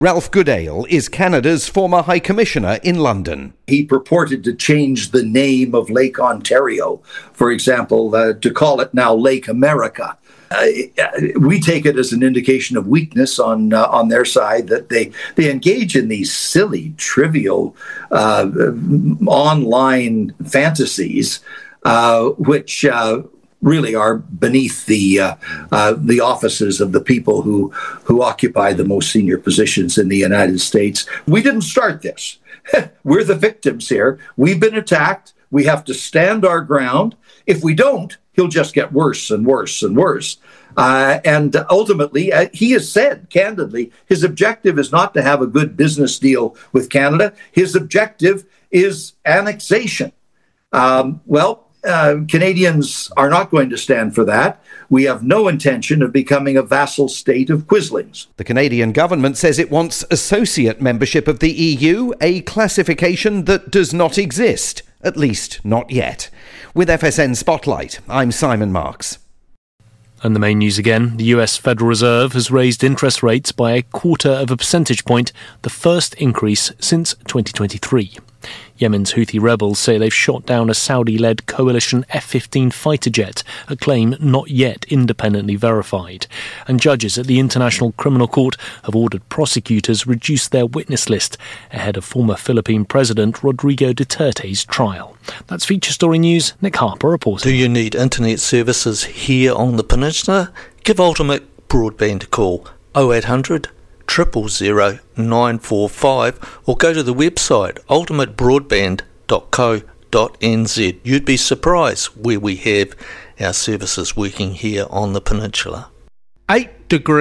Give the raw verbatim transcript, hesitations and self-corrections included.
Ralph Goodale is Canada's former High Commissioner in London. He purported to change the name of Lake Ontario, for example, uh, to call it now Lake America. Uh, we take it as an indication of weakness on uh, on their side that they, they engage in these silly, trivial, uh, online fantasies, uh, which uh, really are beneath the uh, uh, the offices of the people who who occupy the most senior positions in the United States. We didn't start this. We're the victims here. We've been attacked. We have to stand our ground. If we don't, he'll just get worse and worse and worse. Uh, and ultimately, uh, he has said candidly, his objective is not to have a good business deal with Canada. His objective is annexation. Um, well, Uh, Canadians are not going to stand for that. We have no intention of becoming a vassal state of quislings. The Canadian government says it wants associate membership of the E U, a classification that does not exist, at least not yet. With F S N Spotlight, I'm Simon Marks. And the main news again, the U S Federal Reserve has raised interest rates by a quarter of a percentage point, the first increase since twenty twenty-three. Yemen's Houthi rebels say they've shot down a Saudi-led coalition F fifteen fighter jet, a claim not yet independently verified. And judges at the International Criminal Court have ordered prosecutors reduce their witness list ahead of former Philippine President Rodrigo Duterte's trial. That's Feature Story News. Nick Harper reporting. Do you need internet services here on the peninsula? Give Ultimate Broadband a call oh eight hundred, zero zero zero, nine four five or go to the website ultimate broadband dot co dot n z. You'd be surprised where we have our services working here on the peninsula. Eight degrees.